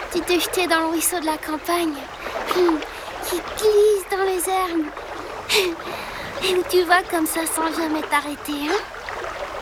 Tu te jetais dans le ruisseau de la campagne, qui glisse dans les herbes, et où tu vas comme ça sans jamais t'arrêter, hein?